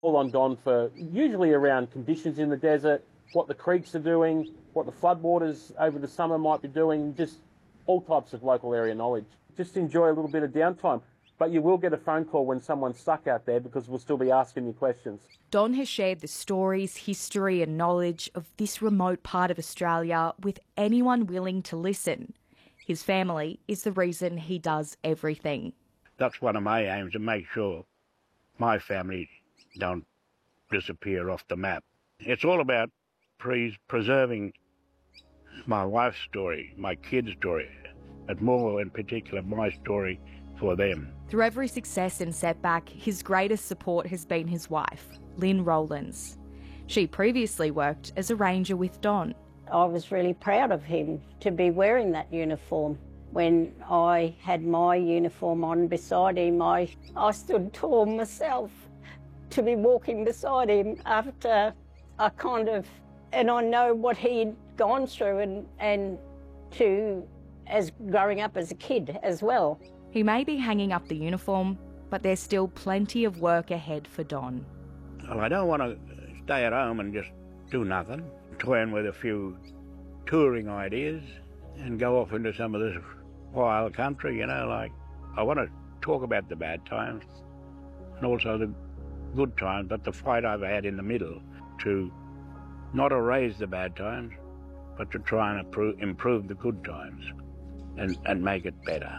All on Don for usually around conditions in the desert, what the creeks are doing, what the floodwaters over the summer might be doing, just all types of local area knowledge. Just enjoy a little bit of downtime. But you will get a phone call when someone's stuck out there because we'll still be asking you questions. Don has shared the stories, history and knowledge of this remote part of Australia with anyone willing to listen. His family is the reason he does everything. That's one of my aims, to make sure my family don't disappear off the map. It's all about preserving my wife's story, my kids' story, but more in particular my story for them. Through every success and setback, his greatest support has been his wife, Lynn Rowlands. She previously worked as a ranger with Don. I was really proud of him to be wearing that uniform. When I had my uniform on beside him, I stood tall myself to be walking beside him after and I know what he'd gone through and as growing up as a kid as well. He may be hanging up the uniform, but there's still plenty of work ahead for Don. Well, I don't want to stay at home and just do nothing, toying with a few touring ideas and go off into some of this wild country, you know, like I want to talk about the bad times and also the good times, but the fight I've had in the middle to not erase the bad times, but to try and improve the good times and make it better.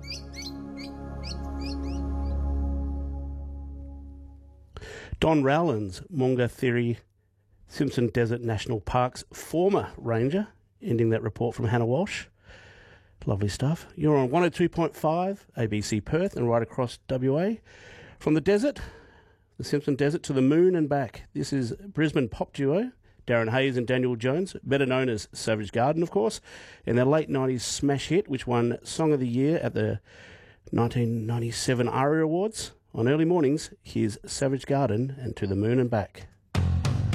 Don Rowlands, Maungathiri Simpson Desert National Park's former ranger, ending that report from Hannah Walsh. Lovely stuff. You're on 102.5 ABC Perth and right across WA. From the desert, the Simpson Desert, to the moon and back. This is Brisbane pop duo Darren Hayes and Daniel Jones, better known as Savage Garden, of course, and their late 90s smash hit, which won Song of the Year at the 1997 ARIA Awards. On early mornings, here's Savage Garden and To the Moon and Back.